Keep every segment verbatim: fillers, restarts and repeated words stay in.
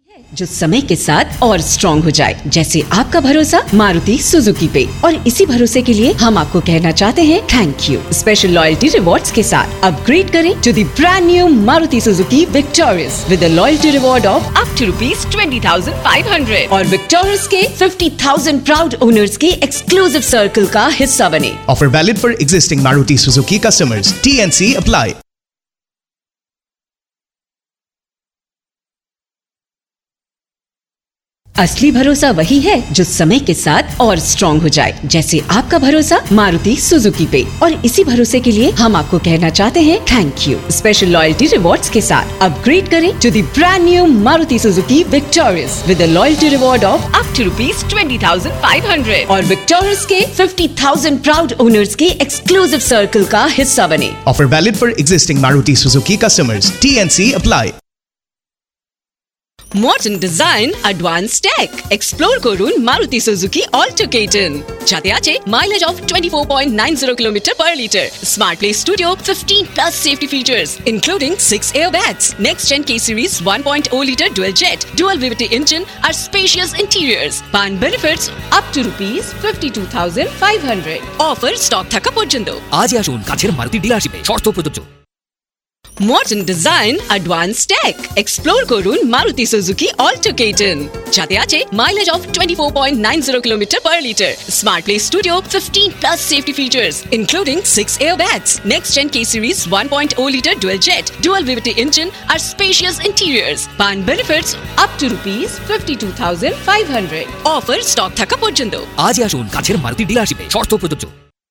जो समय के साथ और स्ट्रॉन्ग हो जाए, जैसे आपका भरोसा मारुति सुजुकी पे। और इसी भरोसे के लिए हम आपको कहना चाहते हैं thank you. Special loyalty rewards के साथ अपग्रेड करें to the brand new Maruti Suzuki victorious with a loyalty reward of up to rupees twenty thousand five hundred और विक्टोरियस के फिफ्टी थाउजेंड प्राउड ओनर्स के एक्सक्लूसिव सर्कल का हिस्सा बने। Offer valid for existing Maruti Suzuki customers. T N C apply. असली भरोसा वही है जो समय के साथ और स्ट्रॉन्ग हो जाए, जैसे आपका भरोसा मारुति सुजुकी पे। और इसी भरोसे के लिए हम आपको कहना चाहते हैं thank you. Special loyalty rewards के साथ अपग्रेड करें to the brand new Maruti Suzuki victorious with a loyalty reward of up to rupees twenty thousand five hundred और विक्टोरियस के फिफ्टी थाउजेंड प्राउड ओनर्स के एक्सक्लूसिव सर्कल का हिस्सा बने। Offer valid for existing Maruti Suzuki customers. T N C apply. Modern design, advanced tech. Explore করুন Maruti Suzuki Alto K ten. যাতে আছে mileage of twenty-four point nine zero kilometers per liter. Smart Play Studio fifteen plus safety features, including six airbags. Next Gen K Series one point oh liter dual jet, dual V V T engine, और spacious interiors. Pan benefits up to rupees fifty-two thousand five hundred. Offer stock থাকা পর্যন্ত। আজই আসুন কাছের মারুতি ডিলারশিপে, শর্ত প্রযোজ্য। Modern design, advanced tech. Explore করুন Maruti Suzuki Alto K ten. যাতে আছে mileage of twenty-four point nine zero kilometers per liter. Smart Play Studio fifteen plus safety features, including six airbags. Next Gen K Series one point oh liter dual jet, dual V V T engine, और spacious interiors. Pan benefits up to rupees fifty-two thousand five hundred. Offer stock থাকা পর্যন্ত। আজই আসুন কাছের মারুতি ডিলারশিপে, শর্ত প্রযোজ্য।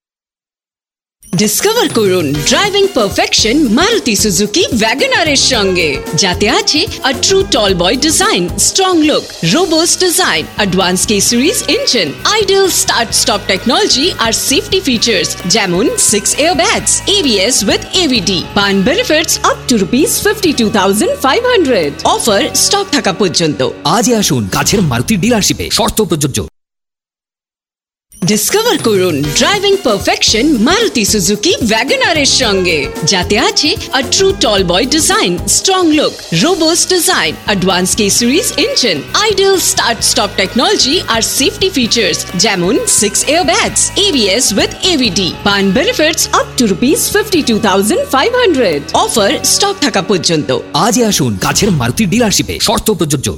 Discover করুন driving perfection Maruti Suzuki ওয়াগনারের সঙ্গে, যাতে আছে a true ton boy design, strong look, robust design, advance K series engine, ideal start stop technology R safety features যেমন six airbags, ABS with ABD. পান benefits up to rupees fifty two thousand five hundred. Offer stock থাকা পর্যন্ত। আজই আসুন কাছের মারুতি ডিলারশিপে, শর্ত প্রযোজ্য। Discover করুন ড্রাইভিং পারফেকশন মারুতি সুজুকি ওয়াগনারের সঙ্গে, যাতে আছে a true ton boy design, strong look, robust design, advance K series engine, ideal start stop technology R safety features যেমন six airbags, ABS with ABD. পান benefits up to rupees fifty two thousand five hundred. Offer stock থাকা পর্যন্ত। আজই আসুন কাছের মারুতি ডিলারশিপে, শর্ত প্রযোজ্য।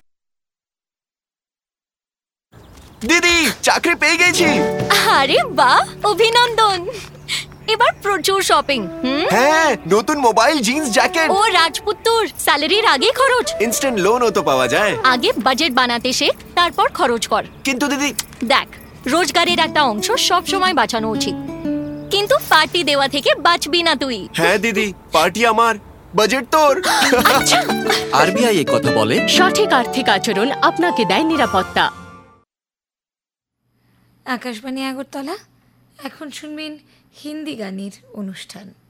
দিদি চাকরি পেয়ে গেছি। আরে বাহ, অভিনন্দন। এবার প্রচুর শপিং। হ্যাঁ, নতুন মোবাইল, জিন্স, জ্যাকেট। ও রাজপুত্তর, স্যালারির আগে খরচ। ইনস্ট্যান্ট লোনও তো পাওয়া যায়। আগে বাজেট বানাতে শেখ, তারপর খরচ কর। কিন্তু দিদি দেখ, রোজগারের একটা অংশ সব সময় বাঁচানো উচিত, কিন্তু পার্টি দেওয়া থেকে বাঁচবি না তুই। হ্যাঁ দিদি, পার্টি আমার, বাজেট তোর। আরবিআই এই কথা বলে, সঠিক আর্থিক আচরণ আপনাকে দেয় নিরাপত্তা। আকাশবাণী আগরতলা, এখন শুনবেন হিন্দি গানের অনুষ্ঠান।